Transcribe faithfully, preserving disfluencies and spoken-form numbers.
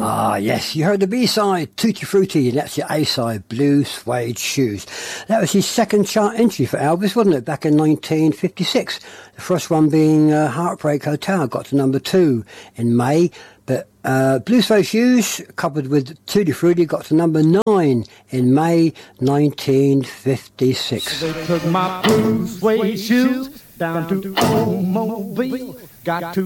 Ah, yes, you heard the B-side, Tutti Frutti, and that's the A-side, Blue Suede Shoes. That was his second chart entry for Elvis, wasn't it, back in nineteen fifty-six. The first one being uh, Heartbreak Hotel, got to number two in May. But uh, Blue Suede Shoes, coupled with Tutti Frutti, got to number nine in May nineteen fifty-six. They took my blue suede shoes down to Old Mobile, got to